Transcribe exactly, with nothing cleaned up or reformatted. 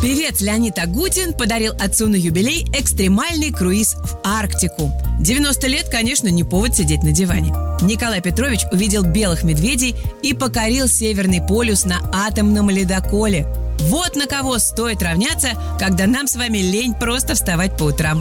Певец Леонид Агутин подарил отцу на юбилей экстремальный круиз в Арктику. девяносто лет, конечно, не повод сидеть на диване. Николай Петрович увидел белых медведей и покорил Северный полюс на атомном ледоколе. Вот на кого стоит равняться, когда нам с вами лень просто вставать по утрам.